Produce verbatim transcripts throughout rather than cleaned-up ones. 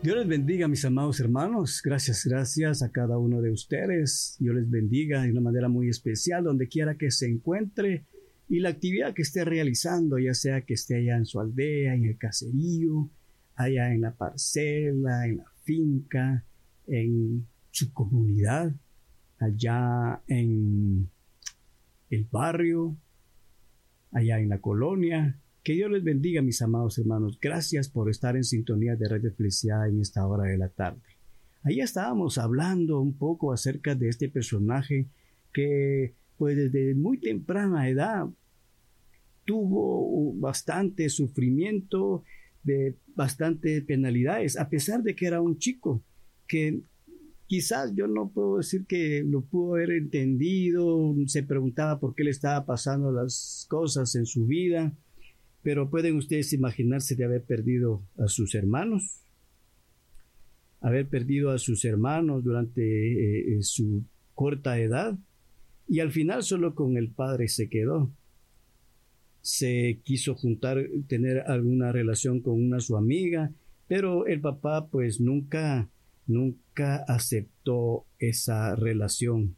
Dios les bendiga, mis amados hermanos. Gracias, gracias a cada uno de ustedes. Dios les bendiga de una manera muy especial, donde quiera que se encuentre y la actividad que esté realizando, ya sea que esté allá en su aldea, en el caserío, allá en la parcela, en la finca, en su comunidad, allá en el barrio, allá en la colonia. Que Dios les bendiga, mis amados hermanos. Gracias por estar en sintonía de Red de Felicidad en esta hora de la tarde. Ahí estábamos hablando un poco acerca de este personaje que, pues desde muy temprana edad, tuvo bastante sufrimiento, de bastantes penalidades, a pesar de que era un chico que quizás yo no puedo decir que lo pudo haber entendido, se preguntaba por qué le estaba pasando las cosas en su vida. Pero pueden ustedes imaginarse de haber perdido a sus hermanos, haber perdido a sus hermanos durante eh, su corta edad, y al final solo con el padre se quedó. Se quiso juntar, tener alguna relación con una su amiga, pero el papá pues nunca, nunca aceptó esa relación.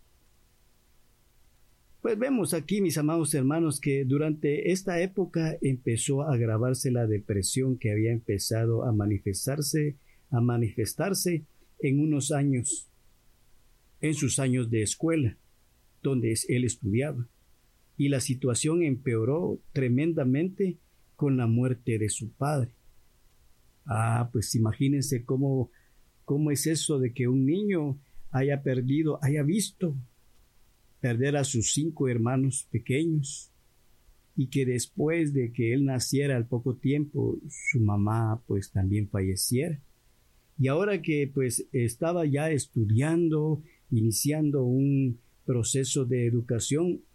Pues vemos aquí, mis amados hermanos, que durante esta época empezó a agravarse la depresión que había empezado a manifestarse, a manifestarse en unos años, en sus años de escuela, donde él estudiaba. Y la situación empeoró tremendamente con la muerte de su padre. Ah, pues imagínense cómo, cómo es eso de que un niño haya perdido, haya visto perder a sus cinco hermanos pequeños, y que después de que él naciera al poco tiempo, su mamá pues también falleciera. Y ahora que pues estaba ya estudiando, iniciando un proceso de educación,